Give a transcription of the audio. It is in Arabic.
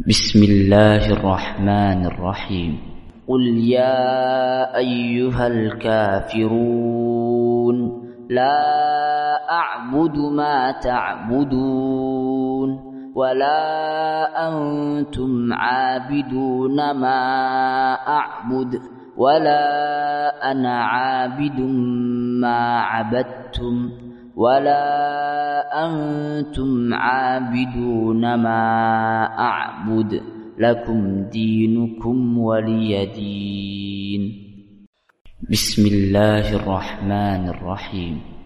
بسم الله الرحمن الرحيم. قل يا أيها الكافرون لا أعبد ما تعبدون ولا أنتم عابدون ما أعبد ولا أنا عابد ما عبدتم ولا أنتم عابدون ما أعبد لكم دينكم ولي دين. بسم الله الرحمن الرحيم.